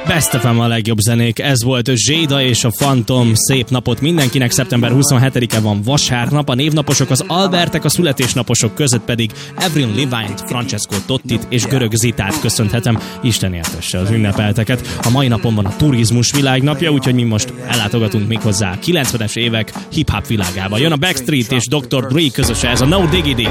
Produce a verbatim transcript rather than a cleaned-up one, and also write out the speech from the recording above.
Best ef em a legjobb zenék, ez volt Zséda és a Phantom. Szép napot mindenkinek, szeptember huszonhetedike van, vasárnap, a névnaposok az Albertek, a születésnaposok között pedig Avril Lavigne-t, Francesco Tottit és Görög Zitát köszönhetem. Isten értesse az ünnepelteket. A mai napon van a turizmus világnapja, úgyhogy mi most ellátogatunk méghozzá kilencvenes évek hip-hop világába. Jön a Backstreet és doktor Dre közöse, ez a No Diggity.